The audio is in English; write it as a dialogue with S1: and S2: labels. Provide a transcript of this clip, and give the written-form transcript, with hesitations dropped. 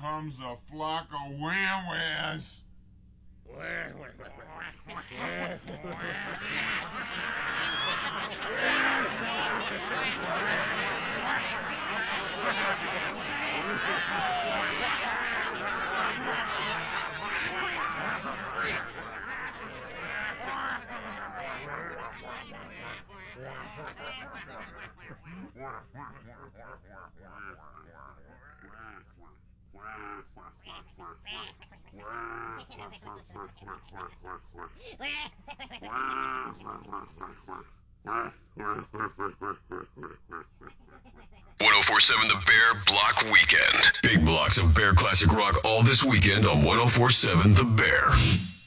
S1: comes a flock of wham-whams.
S2: .1047 The Bear Block Weekend. Big blocks of Bear classic rock all this weekend on 1047 The Bear.